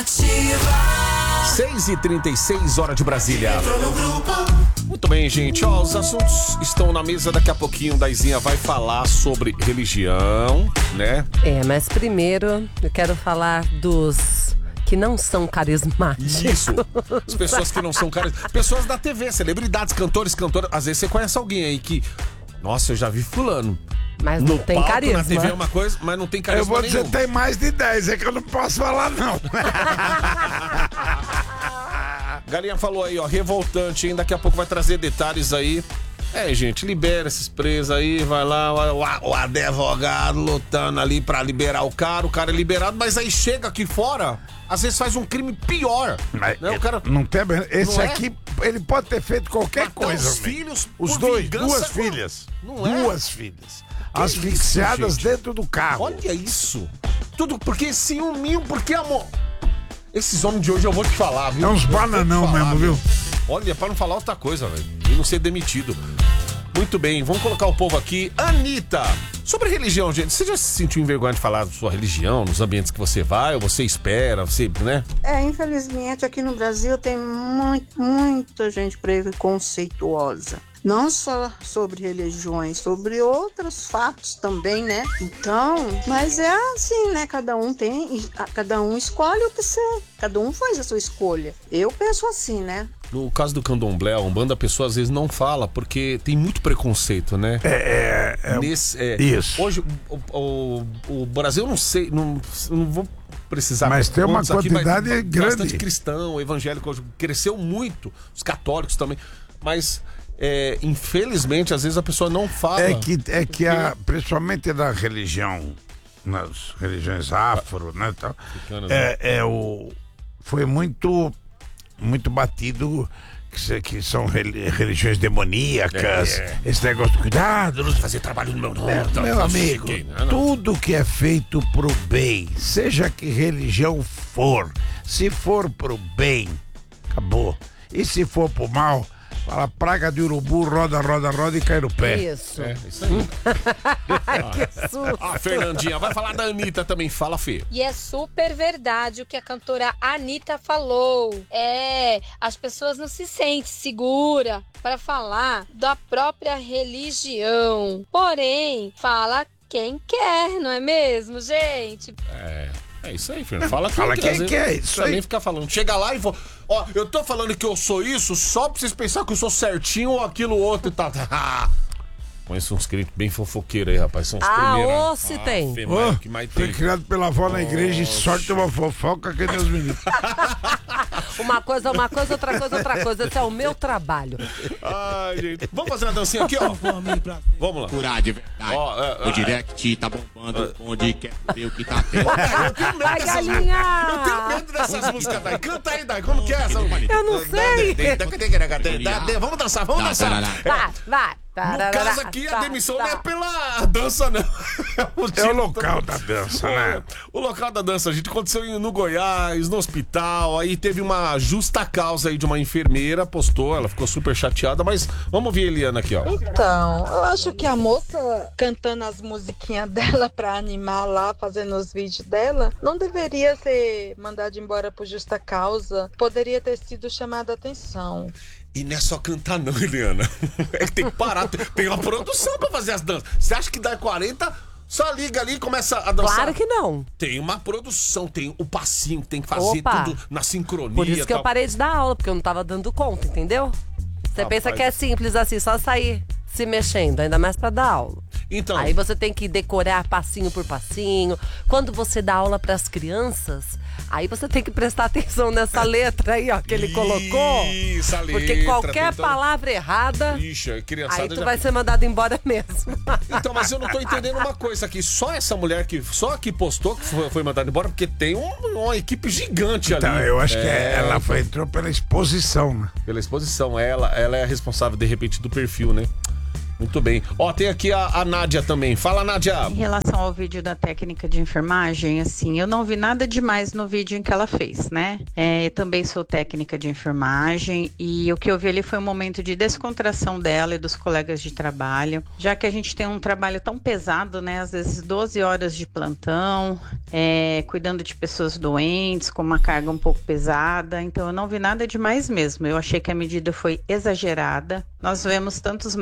6h36, hora de Brasília. Muito bem, gente. Ó, os assuntos estão na mesa. Daqui a pouquinho, Daizinha vai falar sobre religião, né? Mas primeiro eu quero falar dos que não são carismáticos. Isso. As pessoas que não são carismáticas. Pessoas da TV, celebridades, cantores, cantoras. Às vezes você conhece alguém aí que... Nossa, eu já vi fulano. Mas não tem palco, carisma. Na TV é uma coisa, mas não tem carisma Eu vou dizer, nenhum. tem mais de 10, é que eu não posso falar, não. Galinha falou aí, ó, revoltante, hein? Daqui a pouco vai trazer detalhes aí. Gente, libera esses presos aí, vai lá, o advogado lutando ali pra liberar o cara é liberado, mas aí chega aqui fora, às vezes faz um crime pior. Mas né? O cara não tem, esse não aqui, ele pode ter feito qualquer matar coisa. os filhos Os por dois, vingança, duas filhas. Não é? Duas filhas. Que Asfixiadas isso, dentro do carro. Olha isso. Tudo porque ciúminho, porque amor. Esses homens de hoje eu vou te falar, viu? É uns Eu vou te bananão falar, mesmo, viu? Olha, pra não falar outra coisa, velho. E não ser demitido. Muito bem, vamos colocar o povo aqui. Anitta, sobre religião, gente. Você já se sentiu envergonhado de falar da sua religião, nos ambientes que você vai, ou você espera, você, né? Infelizmente aqui no Brasil tem muita gente preconceituosa. Não só sobre religiões, sobre outros fatos também, né? Então, mas é assim, né? Cada um escolhe o que você... Cada um faz a sua escolha. Eu penso assim, né? No caso do candomblé, a Umbanda, a pessoa às vezes não fala, porque tem muito preconceito, né? Isso. Hoje, o Brasil, eu não sei, não vou precisar... Mas tem uma aqui, quantidade mas grande. bastante cristão, evangélico, cresceu muito, os católicos também, mas... infelizmente, às vezes a pessoa não fala. Principalmente da religião, nas religiões afro, né, tal, foi muito batido que são religiões demoníacas, esse negócio de cuidado, não fazer trabalho no meu nome. Meu amigo, tudo que é feito pro bem, seja que religião for, se for pro bem, acabou. E se for pro mal, fala praga de urubu, roda, roda, roda e cai no pé. Isso. Isso aí. Que susto. A Fernandinha vai falar da Anitta também. Fala, Fê. E é super verdade o que a cantora Anitta falou. As pessoas não se sentem seguras para falar da própria religião. Porém, fala quem quer, não é mesmo, gente? É isso aí, Fernando. Fala quem que é isso aí. Nem ficar falando. Chega lá e vou... Ó, eu tô falando que eu sou isso só pra vocês pensarem que eu sou certinho ou aquilo outro e tal. Conheço uns crentes bem fofoqueiros aí, rapaz. São os primeiros. Se tem. O que mais Foi tem? criado pela avó na igreja e sorte uma fofoca que Deus me livre. Uma coisa, outra coisa. Esse é o meu trabalho. Ai, gente. Vamos fazer uma dancinha aqui, ó. Vamos lá. Curar de verdade. O direct tá bombando, onde quer ver o que tá tendo. Eu tenho medo Ai, dessas galinha! Eu tenho medo dessas músicas, Dai. Canta aí, Dai. Como que é essa? Eu não sei. Vamos dançar, vamos dançar. Vai. No caso aqui, a demissão não é pela dança, não. É o local da dança, né? O local da dança, a gente aconteceu no Goiás, no hospital, aí teve uma justa causa aí de uma enfermeira, postou, ela ficou super chateada, mas vamos ouvir a Eliana aqui, ó. Então, eu acho que a moça cantando as musiquinhas dela pra animar lá, fazendo os vídeos dela, não deveria ser mandada embora por justa causa, poderia ter sido chamada a atenção. E não é só cantar não, Eliana. É que tem que parar, tem uma produção pra fazer as danças. Você acha que dá 40, só liga ali e começa a dançar? Claro que não. Tem uma produção, tem o passinho, tem que fazer tudo na sincronia. Por isso que tal. eu parei de dar aula, porque eu não tava dando conta, entendeu? Você pensa que é simples assim, só sair se mexendo, ainda mais pra dar aula. Então, Aí você tem que decorar passinho por passinho. Quando você dá aula pras crianças, aí você tem que prestar atenção nessa letra aí, ó, que ele colocou. Isso, a letra. Porque qualquer tentando... palavra errada, Ixi, a criançada aí tu já... vai ser mandado embora mesmo. Então, mas eu não tô entendendo uma coisa aqui. Só essa mulher que postou que foi mandada embora, porque tem uma equipe gigante ali. Então, eu acho que ela entrou pela exposição, né? Pela exposição. Ela é a responsável, de repente, do perfil, né? Muito bem. Ó, tem aqui a Nádia também. Fala, Nádia. Em relação ao vídeo da técnica de enfermagem, assim, eu não vi nada demais no vídeo em que ela fez, né? Eu também sou técnica de enfermagem e o que eu vi ali foi um momento de descontração dela e dos colegas de trabalho, já que a gente tem um trabalho tão pesado, né? Às vezes 12 horas de plantão, cuidando de pessoas doentes, com uma carga um pouco pesada, então eu não vi nada demais mesmo. Eu achei que a medida foi exagerada. Nós vemos tantos